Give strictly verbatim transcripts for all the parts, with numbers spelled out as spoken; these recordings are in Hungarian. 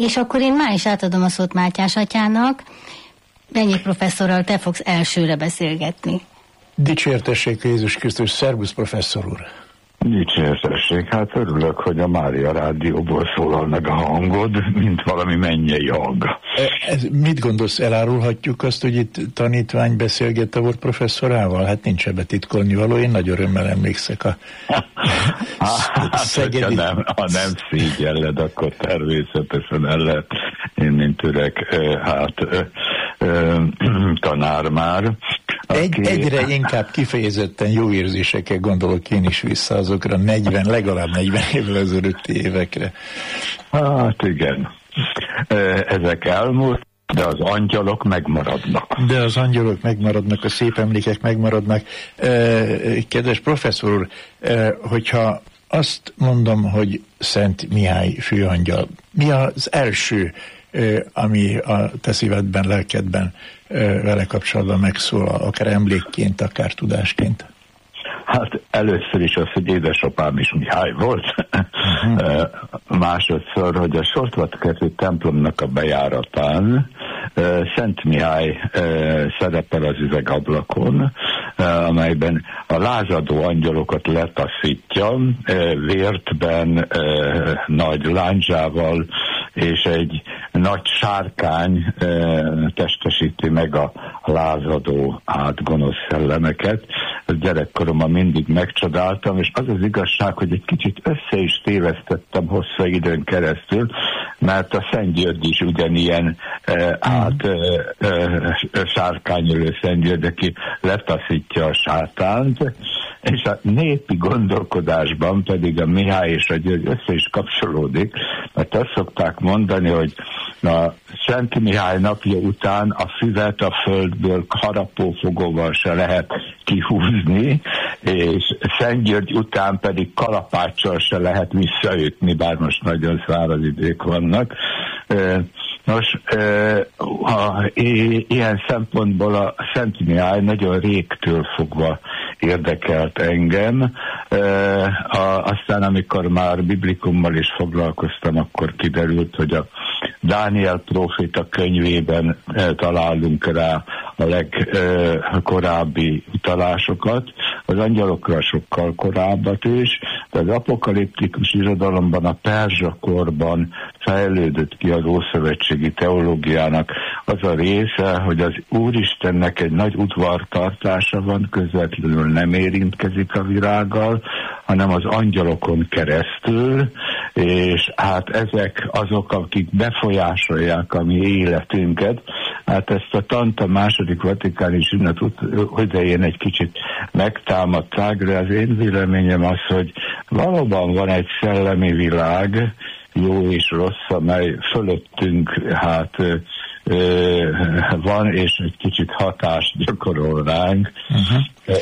És akkor én már is átadom a szót Mátyás atyának. Ennyi professzorral te fogsz elsőre beszélgetni. Dicsértessék Jézus Krisztus, szervusz professzor úr! Dicsértessék, hát örülök, hogy a Mária rádióból szólal meg a hangod, mint valami mennyei hang. Ez, mit gondolsz, elárulhatjuk azt, hogy itt tanítvány beszélgette volt professzorával? Hát nincs ebbe titkolni való, én nagy örömmel emlékszek a hát, szegedi... Ha nem, ha nem szégyelled, akkor természetesen el lehet, én mint öreg, hát tanár már. Egy, aki... Egyre inkább kifejezetten jó érzésekkel gondolok én is vissza azokra negyven, legalább negyven évvel ezelőtti évekre. Hát igen, ezek elmúlt, de az angyalok megmaradnak. De az angyalok megmaradnak, a szép emlékek megmaradnak. Kedves professzor úr, hogyha azt mondom, hogy Szent Mihály főangyal, mi az első, ami a te szívedben, lelkedben vele kapcsolatban megszólal, akár emlékként, akár tudásként? Hát először is az, hogy édesapám is Mihály volt. Uh-huh. Másodszor, hogy a Sortvat-kerti templomnak a bejáratán Szent Mihály szerepel az üvegablakon, amelyben a lázadó angyalokat letaszítja, vértben, nagy lándzsával, és egy nagy sárkány testesíti meg a lázadó, át gonosz szellemeket. Ezt gyerekkoromban mindig megcsodáltam, és az az igazság, hogy egy kicsit össze is tévesztettem hosszú időn keresztül, mert a Szent György is ugyanilyen e, át e, e, sárkányölő Szent György, aki letaszítja a sátánt, és a népi gondolkodásban pedig a Mihály és a György össze is kapcsolódik, mert azt szokták mondani, hogy a Szent Mihály napja után a füvet a földből harapófogóval se lehet kihúzni, és Szent György után pedig kalapáccsal se lehet visszaütni, bár most nagyon száraz idők vannak. Nos, ha ilyen szempontból a Szent Mihály nagyon régtől fogva érdekelt engem. Aztán, amikor már biblikummal is foglalkoztam, akkor kiderült, hogy a Dániel próféta könyvében találunk rá a legkorábbi utalásokat, az angyalokra sokkal korábbat is, de az apokaliptikus irodalomban a perzsa korban fejlődött ki az ószövetségi teológiának az a része, hogy az Úristennek egy nagy udvartartása van, közvetlenül nem érintkezik a világgal, hanem az angyalokon keresztül, és hát ezek azok, akik befolyásolják a mi életünket. Hát ezt a tant a második vatikáni ünnep idején egy kicsit megtámadták, de az én véleményem az, hogy valóban van egy szellemi világ, jó és rossz, amely fölöttünk hát ö, ö, van, és egy kicsit hatást gyakorol ránk. Uh-huh.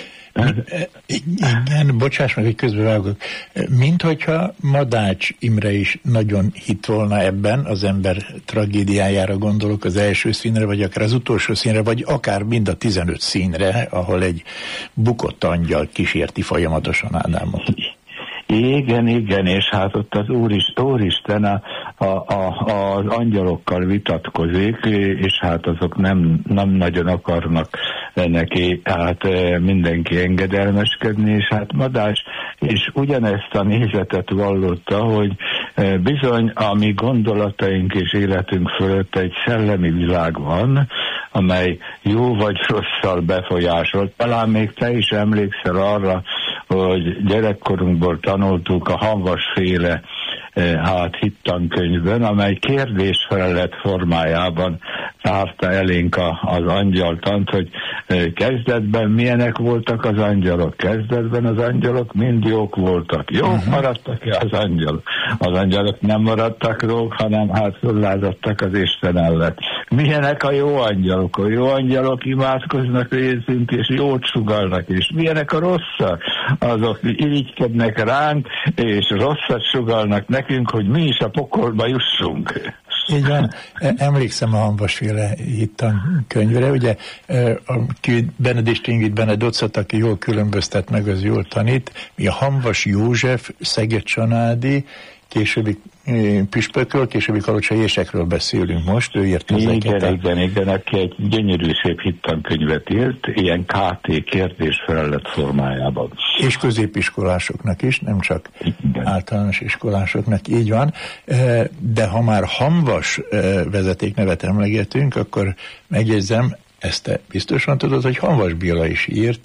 Igen, bocsáss meg, hogy közbevágok. Mint hogyha Madács Imre is nagyon hitt volna ebben, az ember tragédiájára gondolok, az első színre, vagy akár az utolsó színre, vagy akár mind a tizenöt színre, ahol egy bukott angyal kísérti folyamatosan Ádámot. Igen, igen, és hát ott az Úristen, Úristen a, a, a, az angyalokkal vitatkozik, és hát azok nem, nem nagyon akarnak neki hát mindenki engedelmeskedni, és hát Madács és ugyanezt a nézetet vallotta, hogy bizony a mi gondolataink és életünk fölött egy szellemi világ van, amely jó vagy rosszal befolyásolt. Talán még te is emlékszel arra, hogy gyerekkorunkból tanultuk a Hanvasféle hát hittankönyvben, amely kérdésfelelet formájában tárta elénk a, az angyaltant, hogy kezdetben milyenek voltak az angyalok. Kezdetben az angyalok mind jók voltak. Jók uh-huh. maradtak-e az angyalok? Az angyalok nem maradtak jók, hanem hát föllázadtak az Isten ellen. Milyenek a jó angyalok? A jó angyalok imádkoznak részünk, és jót sugallnak, és milyenek a rosszak? Azok irigykednek ránk, és rosszat sugallnak nekünk, hogy mi is a pokolba jussunk. Így van. Emlékszem a Hanvasféle hittan könyvre, ugye aki Benedikt Ingrid Benedocet, aki jól különböztet meg, az jól tanít, mi a Hanvas József, Szeged Csanádi későbbi püspökről, későbbi kalocsai ésekről beszélünk most, ő írt ezeket. Igen, igen, igen, aki egy gyönyörű szép hittankönyvet írt, ilyen ká té kérdés-felelet formájában. És középiskolásoknak is, nem csak igen. általános iskolásoknak, így van. De ha már hamvas vezetéknevet emlegetünk, akkor megjegyzem, ezt te biztosan tudod, hogy Hamvas Béla is írt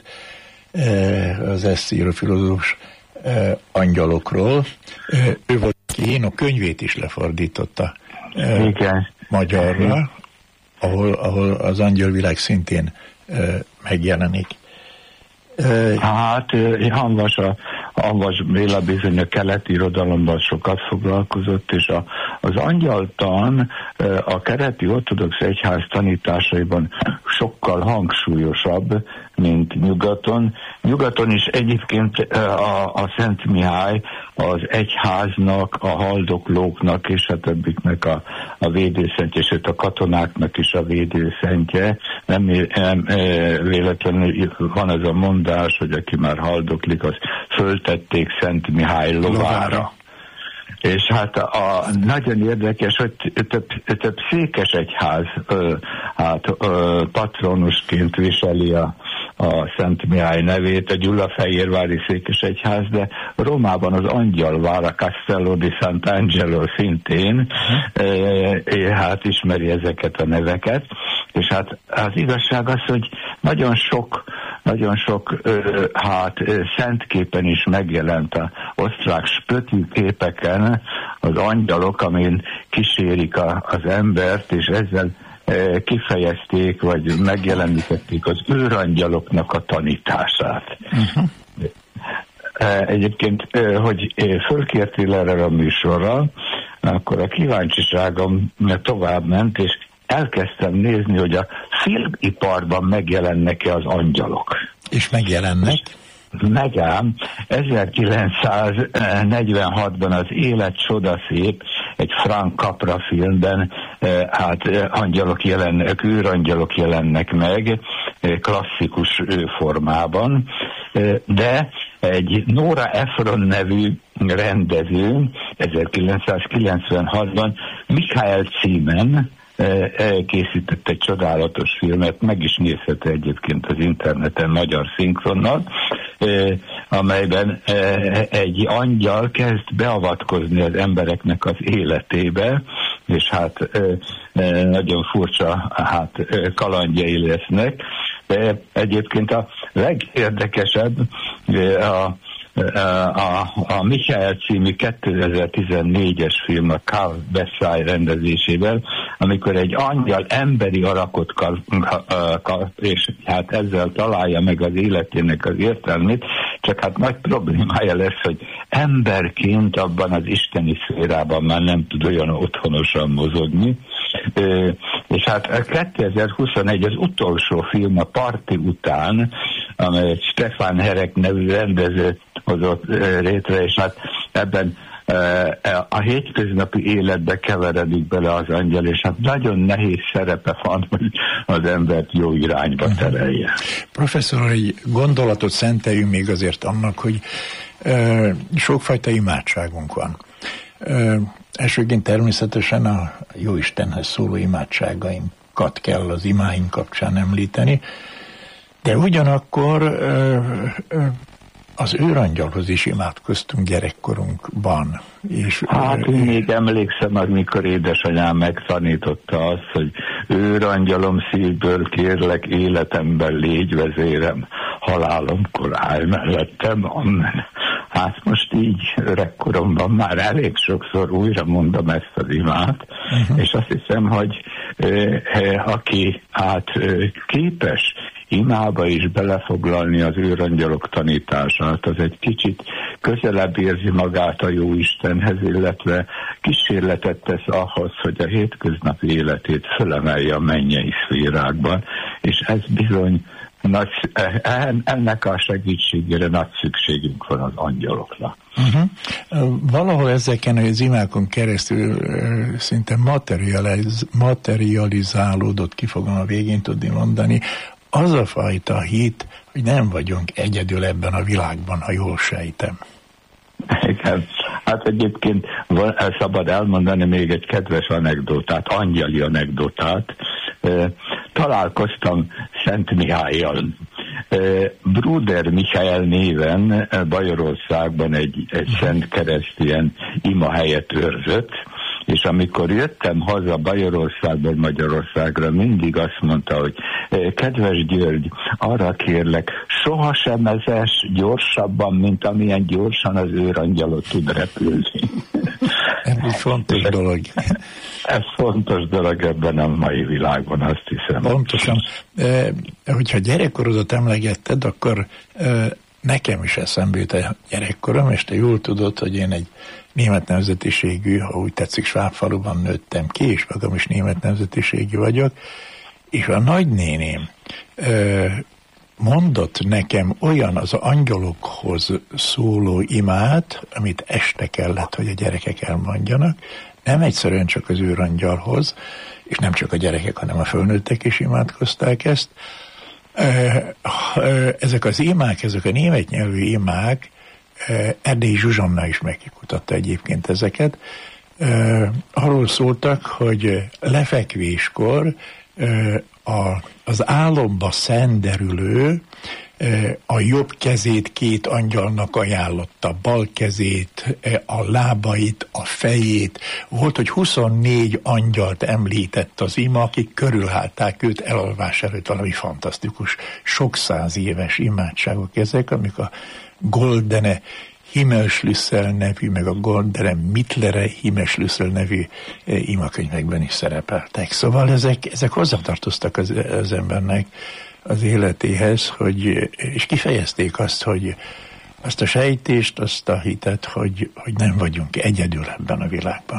az eszíró filozófus angyalokról. Ő volt ki, én a könyvét is lefordította igen. magyarra, ahol, ahol az angyalvilág szintén megjelenik. Hát Hamvas, a, Hamvas Béla bizony a keleti irodalomban sokat foglalkozott, és a, az angyaltan a keleti ortodox egyház tanításaiban sokkal hangsúlyosabb, mint nyugaton. Nyugaton is egyébként a, a Szent Mihály az egyháznak, a haldoklóknak és a többiknek a, a védőszentje, sőt a katonáknak is a védőszentje. Nem, nem véletlenül van ez a mondás, hogy aki már haldoklik, az föltették Szent Mihály lovára. lovára. És hát a, nagyon érdekes, hogy több, több székesegyház ö, hát, ö, patronusként viseli a, a Szent Mihály nevét, a Gyulafehérvári székesegyház, de Rómában az Angyalvár, a Castello di Sant'Angelo szintén uh-huh. e, hát ismeri ezeket a neveket, és hát az igazság az, hogy nagyon sok nagyon sok ö, hát szentképen is megjelent az osztrák spötű képeken az angyalok, amin kísérik a, az embert, és ezzel ö, kifejezték, vagy megjelenítették az őrangyaloknak a tanítását. Uh-huh. Egyébként, hogy fölkértél erre a műsorra, akkor a kíváncsiságom tovább ment, és elkezdtem nézni, hogy a filmiparban megjelennek-e az angyalok. És megjelennek? Megám, ezerkilencszáznegyvenhatban az Élet csodaszép, egy Frank Capra filmben, hát angyalok jelennek, űrangyalok jelennek meg, klasszikus formában, de egy Nora Ephron nevű rendező ezerkilencszázkilencvenhatban Michael címen készített egy csodálatos filmet, meg is nézhető egyébként az interneten magyar szinkronnal, amelyben egy angyal kezd beavatkozni az embereknek az életébe, és hát nagyon furcsa hát, kalandjai lesznek. De egyébként a legérdekesebb a A, a Michael című kétezer-tizennégyes film a Carl Bessai rendezésével, amikor egy angyal emberi alakot kap, kap, és hát ezzel találja meg az életének az értelmét, csak hát nagy problémája lesz, hogy emberként abban az isteni szférában már nem tud olyan otthonosan mozogni, és hát kétezer-huszonegy az utolsó film a Parti után, amelyet Stefan Herek nevű rendező hozott létre, és hát ebben a hétköznapi életbe keveredik bele az angyal, és hát nagyon nehéz szerepe van, hogy az embert jó irányba terelje. Professzor, egy gondolatot szenteljünk még azért annak, hogy ö, sokfajta imádságunk van. Ö, elsőként természetesen a Jóistenhez szóló imádságainkat kell az imáink kapcsán említeni, de ugyanakkor ö, ö, az őrangyalhoz is imádkoztunk gyerekkorunkban. És, hát én még emlékszem, amikor édesanyám megtanította azt, hogy őrangyalom, szívből kérlek, életemben légy vezérem, halálomkor állj mellettem, amen. Hát most így öregkoromban már elég sokszor újra mondom ezt az imát, uh-huh. és azt hiszem, hogy eh, eh, aki hát eh, képes imába is belefoglalni az őrangyalok tanítását, az egy kicsit közelebb érzi magát a Jóistenhez, illetve kísérletet tesz ahhoz, hogy a hétköznapi életét fölemelje a mennyei szférákban, és ez bizony nagy, ennek a segítségére nagy szükségünk van az angyaloknak. Uh-huh. Valahol ezeken az imákon keresztül szinte materializ, materializálódott, ki fogom a végén tudni mondani, az a fajta hit, hogy nem vagyunk egyedül ebben a világban, ha jól sejtem. Igen. Hát egyébként van, szabad elmondani még egy kedves anekdotát, angyali anekdotát. Találkoztam Szent Mihállyal. Bruder Michael néven Bajorországban egy, egy Szent Kereszt ilyen imahelyet őrzött, és amikor jöttem haza Bajorországból Magyarországra, mindig azt mondta, hogy kedves György, arra kérlek, sohasem ezes gyorsabban, mint amilyen gyorsan az őrangyalot tud repülni. Ez egy fontos dolog. Ez fontos dolog ebben a mai világban, azt hiszem. Pontosan. E, hogyha gyerekkorodat emlegetted, akkor e, nekem is eszembe jut a gyerekkorom, és te jól tudod, hogy én egy német nemzetiségű, ha úgy tetszik, Svábfaluban nőttem ki, és magam is német nemzetiségű vagyok, és a nagynéném e, mondott nekem olyan az angyalokhoz szóló imát, amit este kellett, hogy a gyerekek elmondjanak, nem egyszerűen csak az őrangyalhoz, és nem csak a gyerekek, hanem a fölnőttek is imádkozták ezt. Ezek az imák, ezek a német nyelvű imák, Erdélyi Zsuzsanna is megkutatta egyébként ezeket, arról szóltak, hogy lefekvéskor a, az álomba szenderülő a jobb kezét két angyalnak ajánlotta, bal kezét, a lábait, a fejét. Volt, hogy huszonnégy angyalt említett az ima, akik körülhálták őt elalvás előtt, valami fantasztikus, sok száz éves imádságok ezek, amik a Goldene Himmelschlüssel nevű, meg a Goldene Mittlere Himmelschlüssel nevű imakönyvekben is szerepeltek. Szóval ezek, ezek hozzátartoztak az, az embernek az életéhez, hogy, és kifejezték azt, hogy azt a sejtést, azt a hitet, hogy, hogy nem vagyunk egyedül ebben a világban.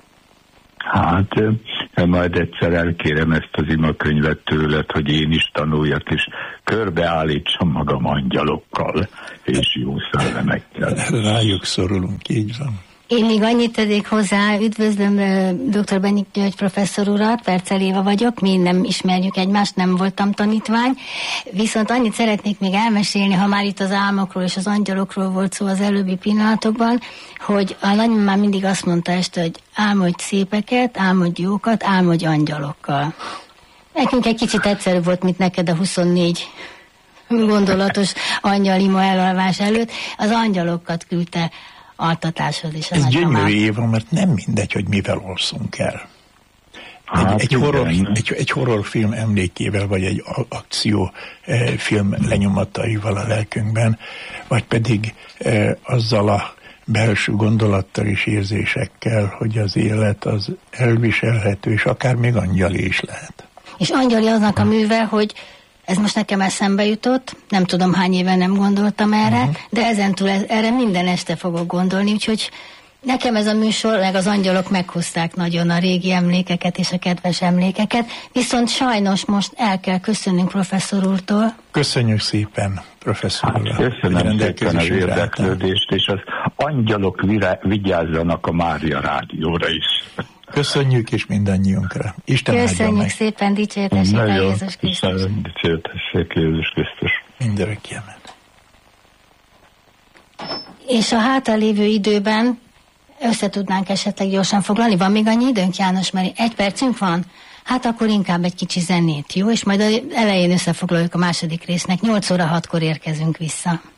Hát, majd egyszer elkérem ezt az imakönyvet tőled, hogy én is tanuljak, és körbeállítsam magam angyalokkal, és jó szellemekkel. Rájuk szorulunk, így van. Én még annyit tegyek hozzá, üdvözlöm dr. Benyik György professzor urat, Percel Éva vagyok, mi nem ismerjük egymást, nem voltam tanítvány, viszont annyit szeretnék még elmesélni, ha már itt az álmokról és az angyalokról volt szó az előbbi pillanatokban, hogy a nagymamám mindig azt mondta este, hogy álmodj szépeket, álmodj jókat, álmodj angyalokkal. Nekünk egy kicsit egyszerűbb volt, mint neked a huszonnégy gondolatos angyalima elalvás előtt, az angyalokat küldte altatáshoz is. Ez gyönyörű, Éva, mert nem mindegy, hogy mivel alszunk el. Egy, hát, egy, horror, egy, egy horrorfilm emlékével, vagy egy akciófilm lenyomataival a lelkünkben, vagy pedig e, azzal a belső gondolattal és érzésekkel, hogy az élet az elviselhető, és akár még angyali is lehet. És angyali aznak a műve, hogy ez most nekem eszembe jutott, nem tudom hány éve nem gondoltam erre, uh-huh. de ezentúl erre minden este fogok gondolni, úgyhogy nekem ez a műsor, meg az angyalok meghozták nagyon a régi emlékeket és a kedves emlékeket, viszont sajnos most el kell köszönnünk professzor úrtól. Köszönjük szépen, professzor úr. Hát köszönöm szépen az érdeklődést, és az angyalok virá- vigyázzanak a Mária rádióra is. Köszönjük, és mindannyiunkra. Isten köszönjük meg. szépen, dicsértessék a Jézus Krisztus. Dicsértessék Jézus Krisztus. Mindörökké amen. És a hátralévő időben összetudnánk esetleg gyorsan foglalni? Van még annyi időnk, János, mert egy percünk van? Hát akkor inkább egy kicsi zenét, jó? És majd az elején összefoglaljuk a második résznek. nyolc óra hatkor érkezünk vissza.